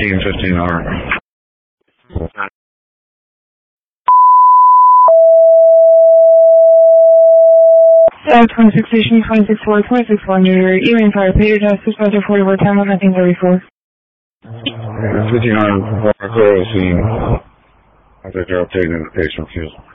15-15R. South 26 Station 264 New York, Evening Fire, Peter Justice, Weather 44, time of 1934. 15R, clear scene. After they're updating the patient fuel.